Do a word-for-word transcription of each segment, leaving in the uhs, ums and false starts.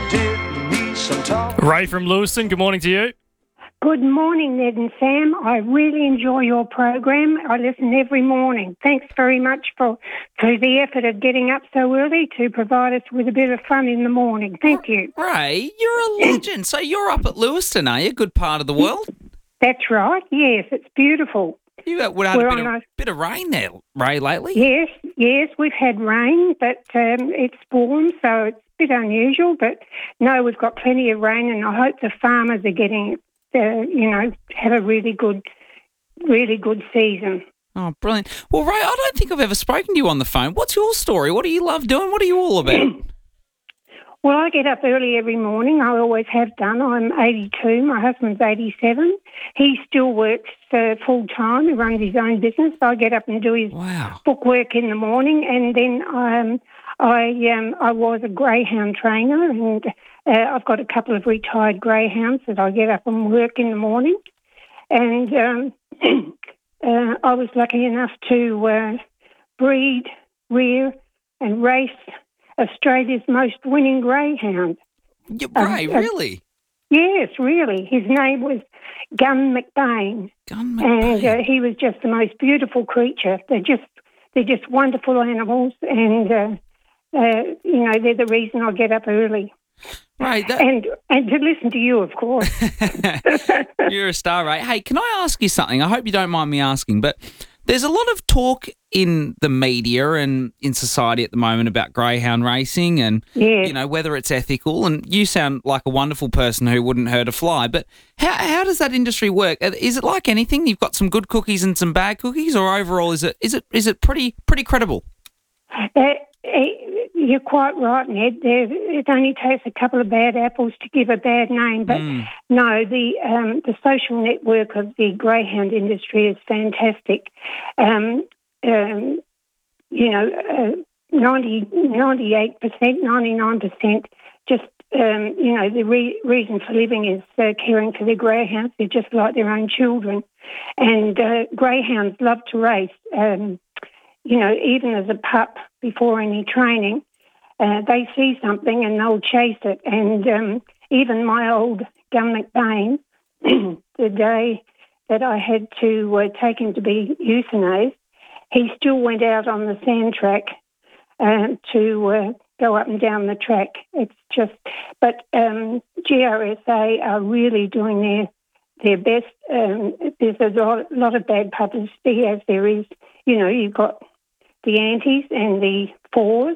did me some talk. Ray from Lewiston, good morning to you. Good morning, Ned and Sam. I really enjoy your program. I listen every morning. Thanks very much for, for the effort of getting up so early to provide us with a bit of fun in the morning. Thank you. Ray, you're a legend. So you're up at Lewiston, are you? Good part of the world? That's right. Yes, it's beautiful. You had, had a We're bit on of, a- bit of rain there, Ray, lately? Yes, yes, we've had rain, but um, it's warm, so it's a bit unusual. But no, we've got plenty of rain, and I hope the farmers are getting, uh, you know, have a really good, really good season. Oh, brilliant. Well, Ray, I don't think I've ever spoken to you on the phone. What's your story? What do you love doing? What are you all about? Well, I get up early every morning. I always have done. I'm eighty-two. My husband's eighty-seven. He still works uh, full-time. He runs his own business. I get up and do his Wow. bookwork in the morning, and then um, I um, I was a greyhound trainer, and uh, I've got a couple of retired greyhounds that I get up and work in the morning. And um, uh, I was lucky enough to uh, breed, rear, and race Australia's most winning greyhound. Yeah, Ray, Um, uh, really? Yes, really. His name was Gun McBain, Gun and McBain. uh, he was just the most beautiful creature. They're just they're just wonderful animals, and uh, uh, you know they're the reason I get up early Ray, that, and and to listen to you, of course. you're a star, Ray. Hey, can I ask you something? I hope you don't mind me asking, but there's a lot of talk in the media and in society at the moment about greyhound racing and, Yes. you know, whether it's ethical. And you sound like a wonderful person who wouldn't hurt a fly. But how how does that industry work? Is it like anything? You've got some good cookies and some bad cookies, or overall is it is it is it pretty pretty credible? Uh, uh, you're quite right, Ned. There, it only takes a couple of bad apples to give a bad name. But no, the um, the social network of the greyhound industry is fantastic. Um, um, you know, uh, ninety, ninety-eight percent, ninety-nine percent, just, um, you know, the re- reason for living is uh, caring for their greyhounds. They're just like their own children. And uh, greyhounds love to race. Um, you know, even as a pup, before any training, uh, they see something and they'll chase it. And um, even my old Gun McBain, the day that I had to uh, take him to be euthanized, he still went out on the sand track uh, to uh, go up and down the track. It's just, but um, G R S A are really doing their their best. Um, there's a lot, lot of bad publicity, as there is. You know, you've got the antis and the fours,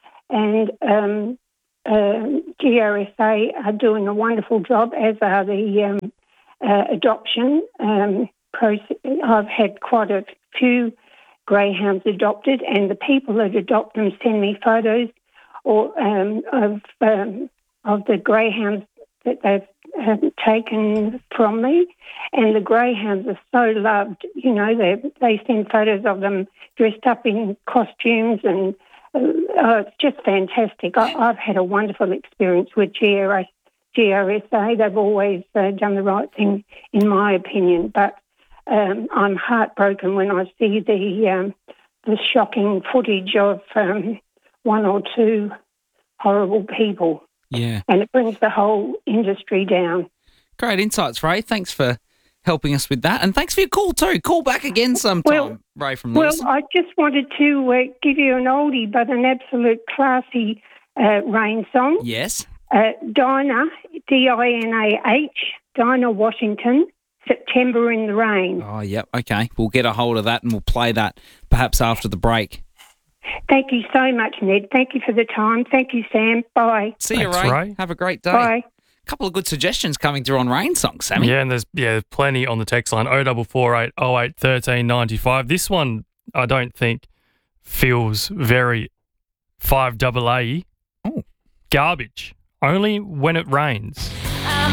and um, uh, G R S A are doing a wonderful job, as are the um, uh, adoption um, process. I've had quite a few greyhounds adopted, and the people that adopt them send me photos or um, of um, of the greyhounds that they've um, taken from me, and the greyhounds are so loved. You know, they they send photos of them dressed up in costumes, and uh, oh, it's just fantastic. I, I've had a wonderful experience with G R S, G R S A. They've always uh, done the right thing, in my opinion, but Um, I'm heartbroken when I see the um, the shocking footage of um, one or two horrible people, Yeah. and it brings the whole industry down. Great insights, Ray. Thanks for helping us with that. And thanks for your call too. Call back again sometime, Well- Ray from Well, Lewiston. I just wanted to uh, give you an oldie but an absolute classy uh, rain song. Yes. Uh, Dinah, D I N A H, Dinah Washington, September in the Rain. Oh, yep. Okay. We'll get a hold of that and we'll play that perhaps after the break. Thank you so much, Ned. Thank you for the time. Thank you, Sam. Bye. See you, Thanks, Ray. Ray. Have a great day. Bye. A couple of good suggestions coming through on rain songs, Sammy. Yeah, and there's yeah plenty on the text line oh double four eight oh eight thirteen ninety five. This one I don't think feels very five double A. Oh. Garbage. Only when it rains.